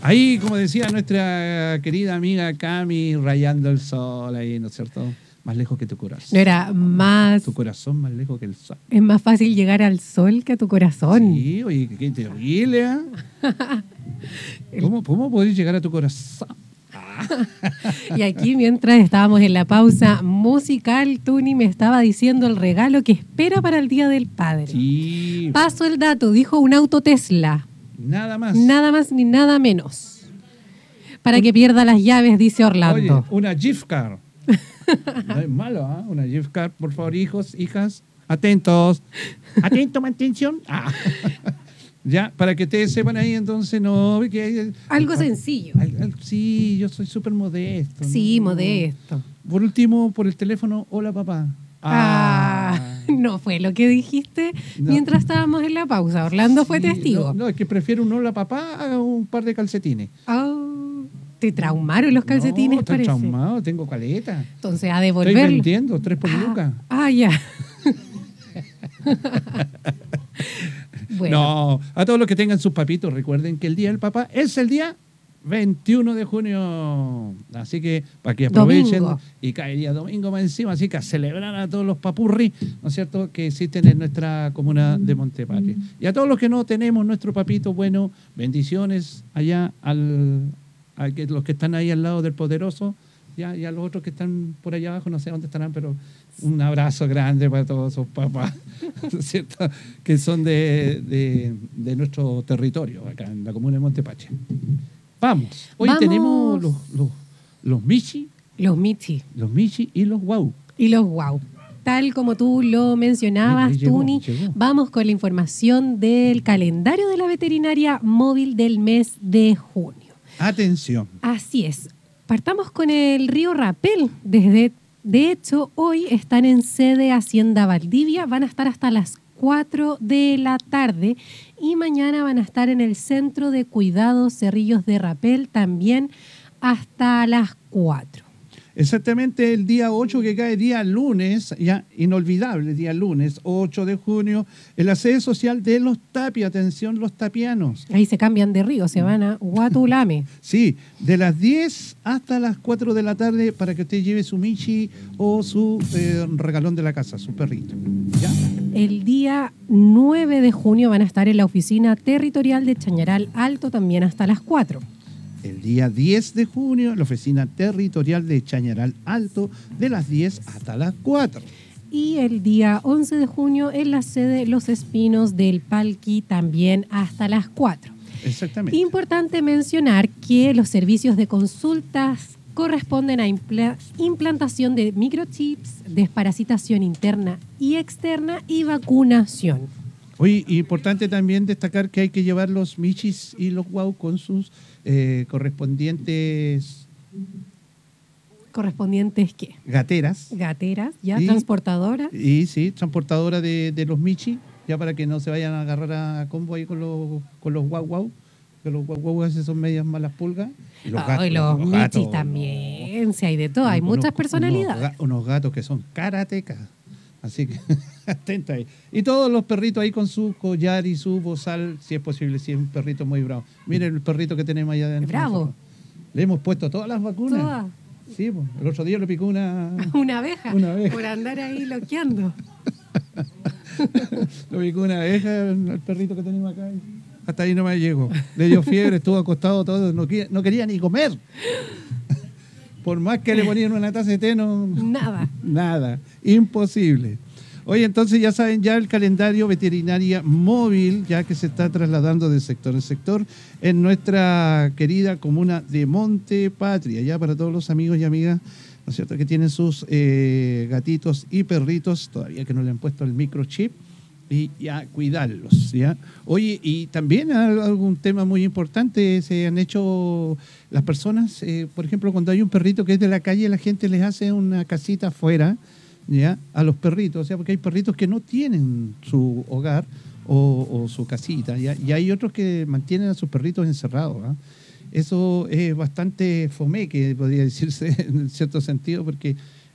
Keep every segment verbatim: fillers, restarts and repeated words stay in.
Ahí, como decía nuestra querida amiga Cami, rayando el sol ahí, ¿no es cierto? Más lejos que tu corazón. No era más... Tu corazón más lejos que el sol. Es más fácil llegar al sol que a tu corazón. Sí, oye, qué terrible, ¿eh? ¿Cómo, ¿Cómo podés llegar a tu corazón? Y aquí, mientras estábamos en la pausa musical, Tuni me estaba diciendo el regalo que espera para el Día del Padre. Sí. Paso el dato, dijo un auto Tesla. Nada más. Nada más ni nada menos. Para que pierda las llaves, dice Orlando. Oye, una gift card. No es malo, ¿eh? Una gift card, por favor, hijos, hijas. Atentos. Atento, mantención. Ah. Ya, para que ustedes sepan ahí, entonces, no... Que, Algo ah, sencillo. Al, al, sí, yo soy súper modesto. Sí, ¿no? modesto. Por último, por el teléfono, hola, papá. Ah, ah no fue lo que dijiste no. Mientras estábamos en la pausa. Orlando sí, fue testigo. No, no, es que prefiero un hola, papá a un par de calcetines. Oh, ¿te traumaron los calcetines, no, estoy parece? traumado, tengo caleta. Entonces, a devolverlo. Estoy vendiendo, tres por ah, lucas. Ah, ya. Bueno. No, a todos los que tengan sus papitos, recuerden que el Día del Papá es el día veintiuno de junio. Así que para que aprovechen. Domingo. Y caería domingo más encima. Así que a celebrar a todos los papurris, ¿no es cierto?, que existen en nuestra comuna de Montepatria. Y a todos los que no tenemos nuestro papito, bueno, bendiciones allá al, a que, los que están ahí al lado del poderoso. Ya, y a los otros que están por allá abajo, no sé dónde estarán, pero un abrazo grande para todos esos papás, ¿cierto?, que son de, de, de nuestro territorio, acá en la comuna de Montepatria. Vamos, hoy Vamos. tenemos los, los, los Michi. Los Michi. Los Michi y los Guau. Y los Guau. Tal como tú lo mencionabas, Ahí llegó, Tuni, llegó. Vamos con la información del calendario de la veterinaria móvil del mes de junio. Atención. Así es. Partamos con el río Rapel. Desde, de hecho, hoy están en sede Hacienda Valdivia. Van a estar hasta las cuatro de la tarde. Y mañana van a estar en el Centro de Cuidados Cerrillos de Rapel también hasta las cuatro. Exactamente el día ocho, que cae día lunes, ya inolvidable día lunes, ocho de junio, en la sede social de Los Tapia. Atención, los tapianos. Ahí se cambian de río, se van a Huatulame. Sí, de las diez hasta las cuatro de la tarde para que usted lleve su Michi o su eh, regalón de la casa, su perrito. ¿Ya? El día nueve de junio van a estar en la oficina territorial de Chañaral Alto también hasta las cuatro. El día diez de junio, en la oficina territorial de Chañaral Alto, de las diez hasta las cuatro. Y el día once de junio, en la sede Los Espinos del Palqui, también hasta las cuatro. Exactamente. Importante mencionar que los servicios de consultas corresponden a impla- implantación de microchips, desparasitación interna y externa y vacunación. Oye, importante también destacar que hay que llevar los Michis y los Guau con sus eh, correspondientes... ¿Correspondientes qué? Gateras. Gateras, ya, y, transportadoras. Y sí, transportadora de, de los Michi, ya para que no se vayan a agarrar a combo ahí con los, con los Guau Guau, que los Guau Guau a veces son medias malas pulgas. Y los, gatos, oh, y los, los Michis gatos, también, si hay de todo, hay unos, muchas personalidades. Unos, unos gatos que son karatecas. Así que atenta ahí. Y todos los perritos ahí con su collar y su bozal, si es posible, si es un perrito muy bravo. Miren el perrito que tenemos allá adentro. Bravo. Nosotros. Le hemos puesto todas las vacunas. Todas. Sí, pues, el otro día le picó una... Una abeja. Una abeja. Por andar ahí loqueando. Le picó una abeja al perrito que tenemos acá. Hasta ahí no me llegó. Le dio fiebre, estuvo acostado todo, no quería, no quería ni comer. Por más que le ponían una taza de té, no... Nada. Nada. Imposible. Oye, entonces ya saben ya el calendario veterinaria móvil, ya que se está trasladando de sector en sector en nuestra querida comuna de Montepatria, ya para todos los amigos y amigas, ¿no es cierto?, que tienen sus eh, gatitos y perritos, todavía que no le han puesto el microchip, y ya cuidarlos, ¿ya? Oye, y también algún tema muy importante, se han hecho las personas, eh, por ejemplo, cuando hay un perrito que es de la calle, la gente les hace una casita afuera, ¿ya?, a los perritos, o sea, porque hay perritos que no tienen su hogar o, o su casita, ¿ya? Y hay otros que mantienen a sus perritos encerrados, ¿eh? Eso es bastante fomeque, podría decirse en cierto sentido, porque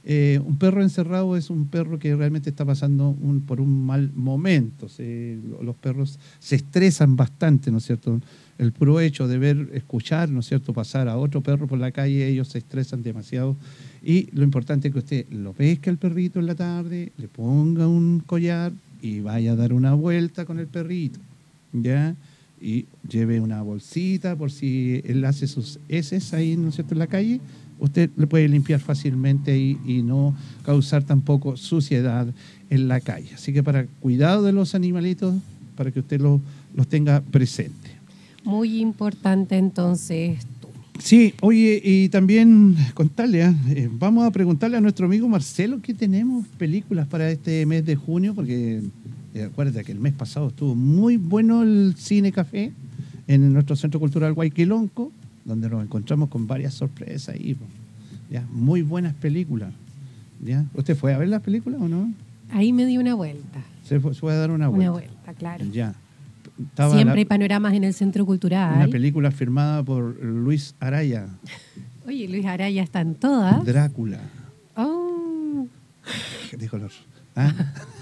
Eh, un perro encerrado es un perro que realmente está pasando un, por un mal momento. Se, los perros se estresan bastante, ¿no es cierto? El puro hecho de ver, escuchar, ¿no es cierto?, pasar a otro perro por la calle, ellos se estresan demasiado. Y lo importante es que usted lo pesque al perrito en la tarde, le ponga un collar y vaya a dar una vuelta con el perrito, ¿ya? Y lleve una bolsita por si él hace sus heces ahí, ¿no es cierto?, en la calle. Usted le puede limpiar fácilmente y, y no causar tampoco suciedad en la calle. Así que para cuidado de los animalitos, para que usted los, los tenga presente. Muy importante entonces. Sí, oye, y también contarle, ¿eh? vamos a preguntarle a nuestro amigo Marcelo que tenemos películas para este mes de junio, porque eh, acuérdate que el mes pasado estuvo muy bueno el Cine Café en nuestro Centro Cultural Huayquilonco, donde nos encontramos con varias sorpresas ahí, ¿ya? Muy buenas películas, ¿ya? ¿Usted fue a ver las películas o no? Ahí me di una vuelta. Se fue, se fue a dar una vuelta. Una vuelta, claro. Ya. Estaba Siempre la, hay panoramas en el Centro Cultural. una película firmada por Luis Araya. Oye, Luis Araya está en todas. Drácula. Oh. Dijo el otro. ¿Ah?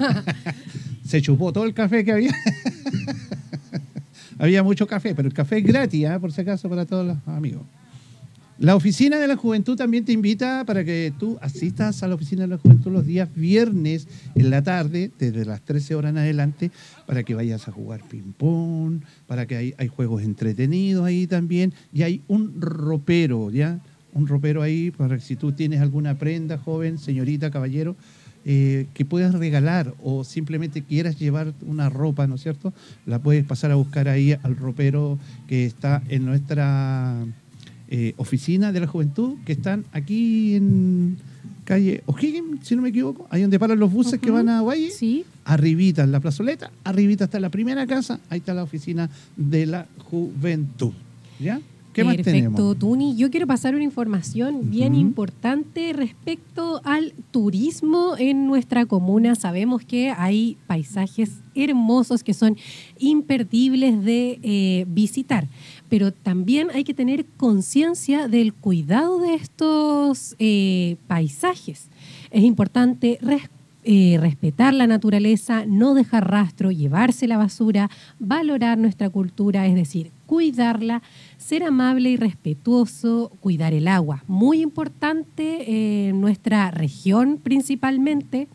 Se chupó todo el café que había. Había mucho café, pero el café es gratis, ¿eh? Por si acaso, para todos los amigos. La Oficina de la Juventud también te invita para que tú asistas a la Oficina de la Juventud los días viernes en la tarde, desde las trece horas en adelante, para que vayas a jugar ping-pong, para que hay, hay juegos entretenidos ahí también, y hay un ropero, ¿ya? Un ropero ahí para que si tú tienes alguna prenda, joven, señorita, caballero, eh, que puedas regalar o simplemente quieras llevar una ropa, ¿no es cierto? La puedes pasar a buscar ahí al ropero que está en nuestra... Eh, oficina de la juventud, que están aquí en calle O'Higgins, si no me equivoco, ahí donde paran los buses uh-huh. que van a Valle, sí. Arribita en la plazoleta, arribita está la primera casa, ahí está la oficina de la juventud, ¿ya? ¿Qué más tenemos? Perfecto, Tuni. Yo quiero pasar una información bien uh-huh. importante respecto al turismo en nuestra comuna. Sabemos que hay paisajes hermosos que son imperdibles de eh, visitar, pero también hay que tener conciencia del cuidado de estos eh, paisajes. Es importante respetar. Eh, respetar la naturaleza, no dejar rastro, llevarse la basura, valorar nuestra cultura, es decir, cuidarla, ser amable y respetuoso, cuidar el agua. Muy importante en eh, nuestra región principalmente.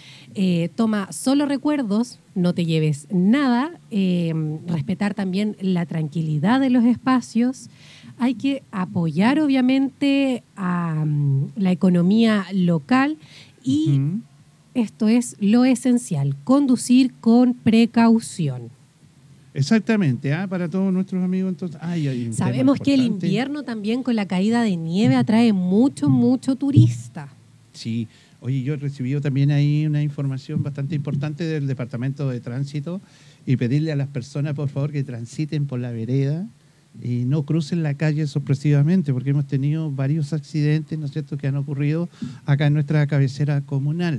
Eh, toma solo recuerdos, no te lleves nada, eh, respetar también la tranquilidad de los espacios. Hay que apoyar obviamente a um, la economía local y uh-huh. esto es lo esencial, conducir con precaución. Exactamente, ¿eh? Para todos nuestros amigos. Entonces, ay, hay un Sabemos que el invierno también con la caída de nieve atrae mucho, mucho turista. Sí, oye, yo he recibido también ahí una información bastante importante del Departamento de Tránsito y pedirle a las personas, por favor, que transiten por la vereda y no crucen la calle sorpresivamente, porque hemos tenido varios accidentes, ¿no es cierto?, que han ocurrido acá en nuestra cabecera comunal.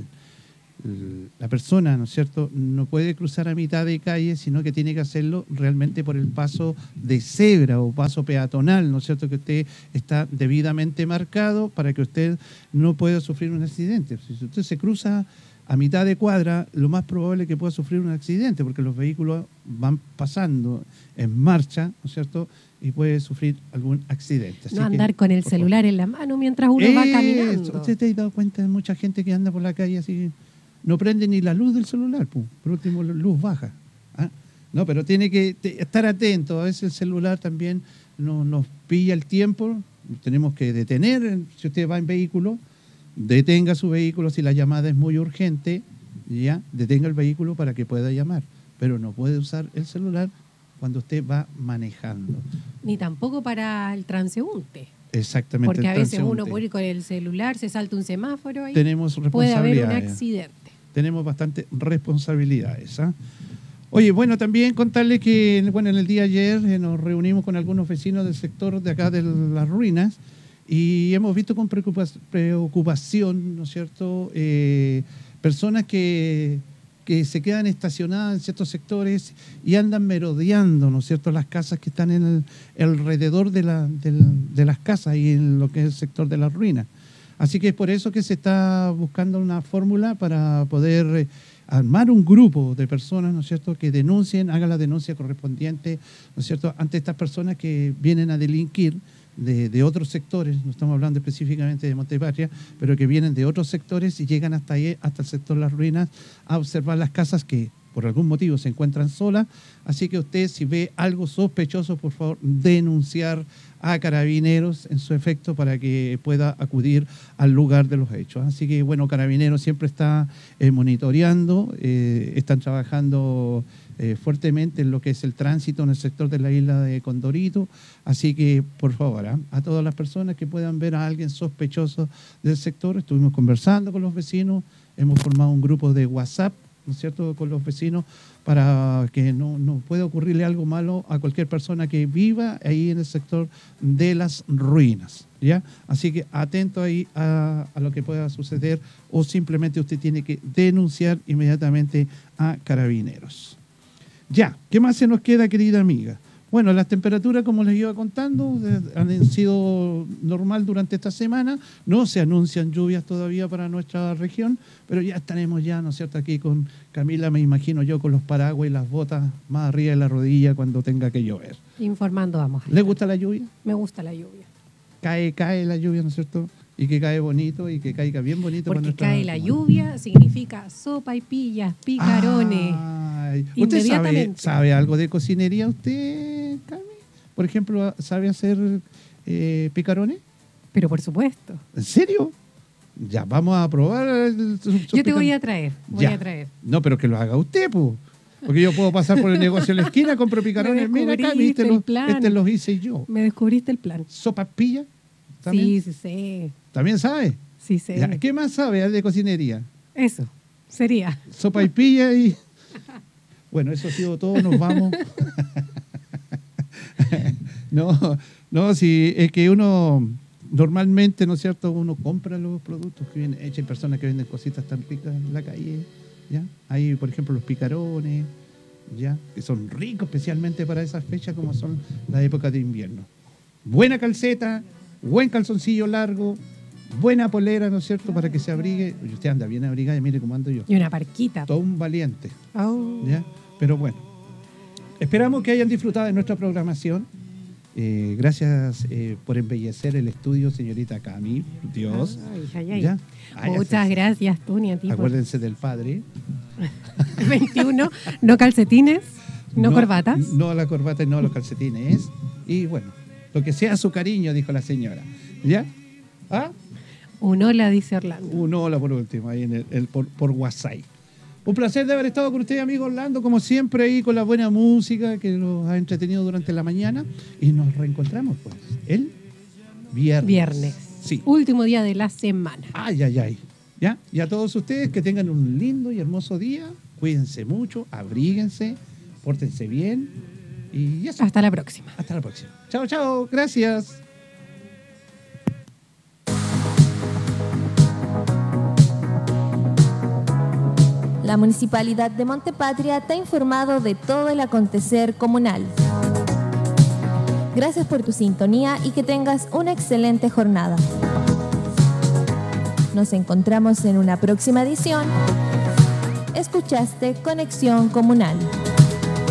La persona, ¿no es cierto?, no puede cruzar a mitad de calle, sino que tiene que hacerlo realmente por el paso de cebra o paso peatonal, ¿no es cierto?, que usted está debidamente marcado para que usted no pueda sufrir un accidente. Si usted se cruza a mitad de cuadra, lo más probable es que pueda sufrir un accidente, porque los vehículos van pasando en marcha, ¿no es cierto?, y puede sufrir algún accidente. Así no andar que, con el celular favor. en la mano mientras uno eh, va caminando. ¿Usted te ha dado cuenta de mucha gente que anda por la calle así? No prende ni la luz del celular, pues. Por último, luz baja. ¿Ah? No, pero tiene que te, estar atento. A veces el celular también no, nos pilla el tiempo. Tenemos que detener. Si usted va en vehículo, detenga su vehículo. Si la llamada es muy urgente, ya detenga el vehículo para que pueda llamar. Pero no puede usar el celular cuando usted va manejando. Ni tampoco para el transeúnte. Exactamente. Porque a veces uno puede ir con el celular, se salta un semáforo y tenemos puede haber un accidente. Tenemos bastantes responsabilidades. ¿eh? Oye, bueno, también contarles que bueno, en el día de ayer eh, nos reunimos con algunos vecinos del sector de acá de las ruinas y hemos visto con preocupación, ¿no es cierto?, eh, personas que, que se quedan estacionadas en ciertos sectores y andan merodeando, ¿no es cierto?, las casas que están en el alrededor de, la, de, la, de las casas y en lo que es el sector de las ruinas. Así que es por eso que se está buscando una fórmula para poder eh, armar un grupo de personas, ¿no es cierto?, que denuncien, hagan la denuncia correspondiente, ¿no es cierto?, ante estas personas que vienen a delinquir de, de otros sectores, no estamos hablando específicamente de Montepatria, pero que vienen de otros sectores y llegan hasta ahí, hasta el sector Las Ruinas, a observar las casas que por algún motivo se encuentran solas. Así que usted, si ve algo sospechoso, por favor, denunciar a Carabineros en su efecto para que pueda acudir al lugar de los hechos. Así que, bueno, Carabineros siempre está eh, monitoreando, eh, están trabajando eh, fuertemente en lo que es el tránsito en el sector de la isla de Condorito. Así que, por favor, ¿eh? a todas las personas que puedan ver a alguien sospechoso del sector, estuvimos conversando con los vecinos, hemos formado un grupo de WhatsApp, ¿no es cierto?, con los vecinos para que no, no pueda ocurrirle algo malo a cualquier persona que viva ahí en el sector de Las Ruinas, ¿ya? Así que atento ahí a, a lo que pueda suceder o simplemente usted tiene que denunciar inmediatamente a Carabineros. Ya, ¿qué más se nos queda, querida amiga? Bueno, las temperaturas, como les iba contando, han sido normal durante esta semana. No se anuncian lluvias todavía para nuestra región, pero ya estaremos ya, ¿no es cierto?, aquí con Camila, me imagino yo, con los paraguas y las botas más arriba de la rodilla cuando tenga que llover. Informando vamos. ¿Le gusta la lluvia? Me gusta la lluvia. Cae, cae la lluvia, ¿no es cierto? Y que cae bonito y que caiga bien bonito. Porque para nuestra... cae la lluvia, significa sopa y pillas, picarones. Ay, ¿usted sabe, sabe algo de cocinería usted, Cami? Por ejemplo, ¿sabe hacer eh, picarones? Pero por supuesto. ¿En serio? Ya, vamos a probar. El, su, su yo te voy a traer, voy ya. a traer. No, pero que lo haga usted, pues. Porque yo puedo pasar por el negocio en la esquina, compro picarones. Mira, Cami, este, lo, este los hice yo. Me descubriste el plan. ¿Sopas pillas? Sí, sí sé. ¿También sabe? Sí sé. Ya, ¿qué más sabe de cocinería? Eso, sería. Sopa y pilla y... Bueno, eso ha sido todo, nos vamos. no, no, si es que uno normalmente, ¿no es cierto?, uno compra los productos que vienen hechos. Hay personas que venden cositas tan ricas en la calle, ¿ya? Hay, por ejemplo, los picarones, ¿ya?, que son ricos especialmente para esas fechas como son las épocas de invierno. Buena calceta, buen calzoncillo largo, buena polera, ¿no es cierto?, para que se abrigue. Y usted anda bien abrigada, y mire cómo ando yo. Y una parquita. Todo un valiente. Oh. ¿Ya? Pero bueno, esperamos que hayan disfrutado de nuestra programación. Eh, gracias eh, por embellecer el estudio, señorita Cami. Dios. Ay, ay, ay. ¿Ya? Ay, muchas así, gracias, Tuni, a ti. Acuérdense por... del padre. veintiuno, no calcetines, no, no corbatas. No la corbata y no los calcetines. Y bueno, lo que sea su cariño, dijo la señora. ¿Ya? ¿Ah? Un hola, dice Orlando. Un hola por último, ahí en el, el por, por WhatsApp. Un placer de haber estado con usted, amigo Orlando, como siempre, ahí con la buena música que nos ha entretenido durante la mañana. Y nos reencontramos, pues, el viernes. Viernes. Sí. Último día de la semana. Ay, ay, ay. ¿Ya? Y a todos ustedes que tengan un lindo y hermoso día. Cuídense mucho, abríguense, pórtense bien. Y eso. Hasta la próxima. Hasta la próxima. Chao, chao. Gracias. La Municipalidad de Montepatria te ha informado de todo el acontecer comunal. Gracias por tu sintonía y que tengas una excelente jornada. Nos encontramos en una próxima edición. Escuchaste Conexión Comunal.